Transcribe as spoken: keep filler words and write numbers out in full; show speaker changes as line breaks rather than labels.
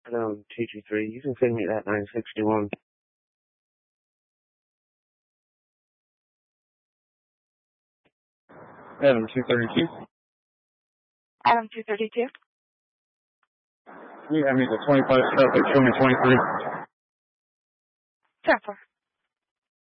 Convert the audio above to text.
Um, two two three. You can send me that nine sixty-one.
Adam two thirty-two.
Adam two thirty-two.
You have me the twenty-five traffic, show me twenty-three.
Trapper.